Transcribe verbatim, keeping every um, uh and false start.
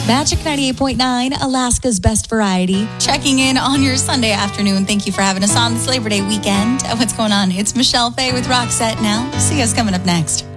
Magic ninety-eight point nine, Alaska's best variety. Checking in on your Sunday afternoon. Thank you for having us on this Labor Day weekend. What's going on? It's Michelle Fay with Roxette now. See us coming up next.